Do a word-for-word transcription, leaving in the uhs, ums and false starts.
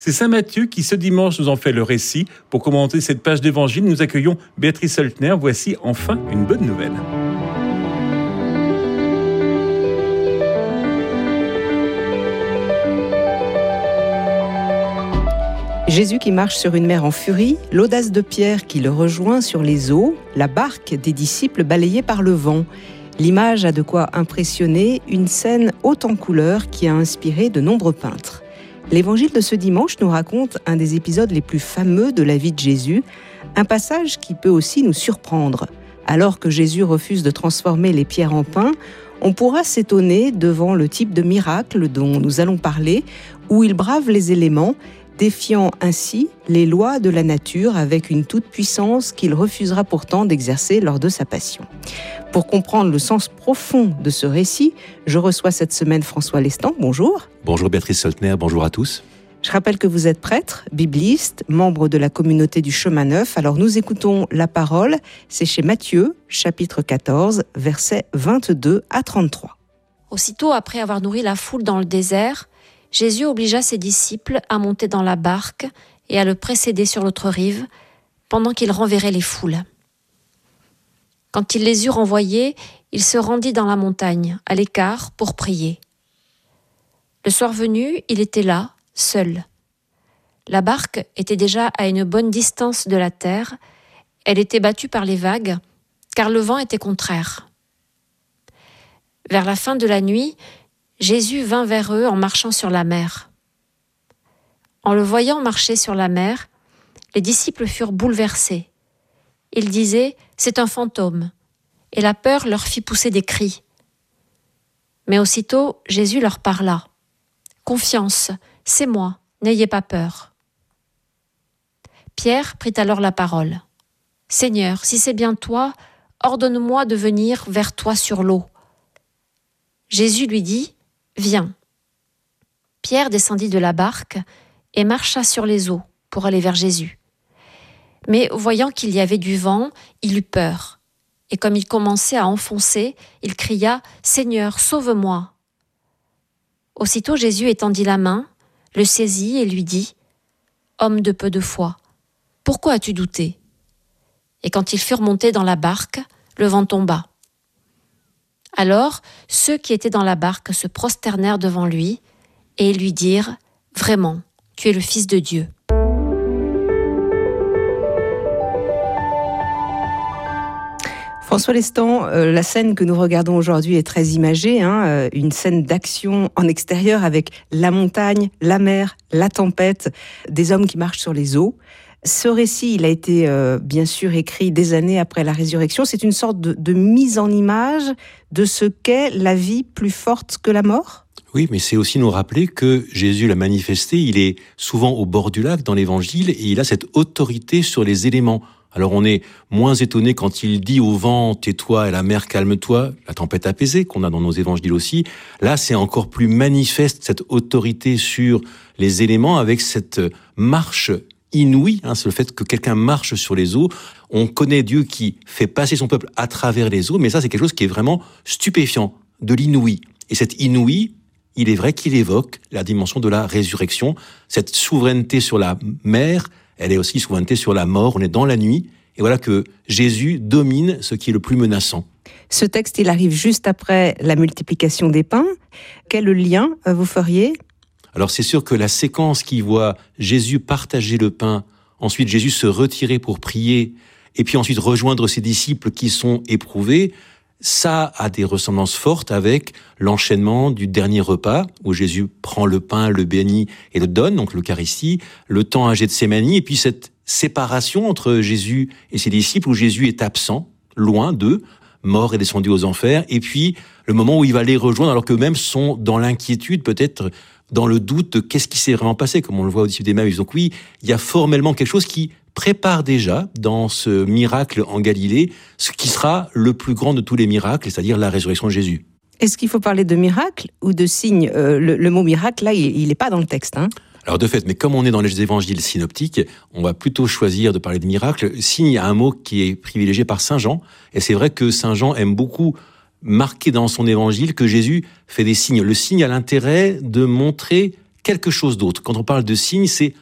C'est saint Matthieu qui, ce dimanche, nous en fait le récit. Pour commenter cette page d'évangile, nous accueillons Béatrice Soltner. Voici enfin une bonne nouvelle. Jésus qui marche sur une mer en furie, l'audace de Pierre qui le rejoint sur les eaux, la barque des disciples balayée par le vent. L'image a de quoi impressionner, une scène haute en couleurs qui a inspiré de nombreux peintres. L'évangile de ce dimanche nous raconte un des épisodes les plus fameux de la vie de Jésus, un passage qui peut aussi nous surprendre. Alors que Jésus refuse de transformer les pierres en pain, on pourra s'étonner devant le type de miracle dont nous allons parler, où il brave les éléments, défiant ainsi les lois de la nature avec une toute-puissance qu'il refusera pourtant d'exercer lors de sa passion. Pour comprendre le sens profond de ce récit, je reçois cette semaine François Lestan. Bonjour. Bonjour Béatrice Soltner, bonjour à tous. Je rappelle que vous êtes prêtre, bibliste, membre de la communauté du Chemin Neuf. Alors nous écoutons la parole, c'est chez Matthieu, chapitre quatorze, versets vingt-deux à trente-trois. Aussitôt après avoir nourri la foule dans le désert, Jésus obligea ses disciples à monter dans la barque et à le précéder sur l'autre rive, pendant qu'il renverrait les foules. Quand il les eut renvoyés, il se rendit dans la montagne, à l'écart, pour prier. Le soir venu, il était là, seul. La barque était déjà à une bonne distance de la terre. Elle était battue par les vagues, car le vent était contraire. Vers la fin de la nuit, Jésus vint vers eux en marchant sur la mer. En le voyant marcher sur la mer, les disciples furent bouleversés. Ils disaient « C'est un fantôme », et la peur leur fit pousser des cris. Mais aussitôt, Jésus leur parla. « Confiance, c'est moi, n'ayez pas peur. » Pierre prit alors la parole. « Seigneur, si c'est bien toi, ordonne-moi de venir vers toi sur l'eau. » Jésus lui dit « Viens ». Pierre descendit de la barque et marcha sur les eaux pour aller vers Jésus. Mais voyant qu'il y avait du vent, il eut peur. Et comme il commençait à enfoncer, il cria « Seigneur, sauve-moi !» Aussitôt Jésus étendit la main, le saisit et lui dit « Homme de peu de foi, pourquoi as-tu douté ?» Et quand ils furent montés dans la barque, le vent tomba. Alors, ceux qui étaient dans la barque se prosternèrent devant lui et lui dirent « Vraiment, tu es le Fils de Dieu. » François Lestan, euh, la scène que nous regardons aujourd'hui est très imagée, hein, euh, une scène d'action en extérieur avec la montagne, la mer, la tempête, des hommes qui marchent sur les eaux. Ce récit, il a été euh, bien sûr écrit des années après la résurrection. C'est une sorte de, de mise en image de ce qu'est la vie plus forte que la mort. Oui, mais c'est aussi nous rappeler que Jésus l'a manifesté, il est souvent au bord du lac dans l'Évangile et il a cette autorité sur les éléments. Alors on est moins étonné quand il dit au vent, tais-toi, et à la mer, calme-toi, la tempête apaisée qu'on a dans nos évangiles aussi. Là, c'est encore plus manifeste cette autorité sur les éléments avec cette marche inouïe, hein, c'est le fait que quelqu'un marche sur les eaux. On connaît Dieu qui fait passer son peuple à travers les eaux, mais ça c'est quelque chose qui est vraiment stupéfiant, de l'inouï. Et cet inouï, il est vrai qu'il évoque la dimension de la résurrection, cette souveraineté sur la mer. Elle est aussi souveraineté sur la mort, on est dans la nuit, et voilà que Jésus domine ce qui est le plus menaçant. Ce texte, il arrive juste après la multiplication des pains. Quel lien vous feriez ? Alors c'est sûr que la séquence qui voit Jésus partager le pain, ensuite Jésus se retirer pour prier, et puis ensuite rejoindre ses disciples qui sont éprouvés, ça a des ressemblances fortes avec l'enchaînement du dernier repas, où Jésus prend le pain, le bénit et le donne, donc l'Eucharistie, le temps à Gethsémani, et puis cette séparation entre Jésus et ses disciples, où Jésus est absent, loin d'eux, mort et descendu aux enfers, et puis le moment où il va les rejoindre, alors qu'eux-mêmes sont dans l'inquiétude, peut-être dans le doute de qu'est-ce qui s'est vraiment passé, comme on le voit au disciple d'Emmaüs. Donc oui, il y a formellement quelque chose qui prépare déjà dans ce miracle en Galilée ce qui sera le plus grand de tous les miracles, c'est-à-dire la résurrection de Jésus. Est-ce qu'il faut parler de miracle ou de signe ? euh, le, le mot miracle, là, il n'est pas dans le texte. Hein. Alors de fait, mais comme on est dans les évangiles synoptiques, on va plutôt choisir de parler de miracle. Signe, il y a un mot qui est privilégié par Saint Jean, et c'est vrai que Saint Jean aime beaucoup marquer dans son évangile que Jésus fait des signes. Le signe a l'intérêt de montrer quelque chose d'autre. Quand on parle de signe, c'est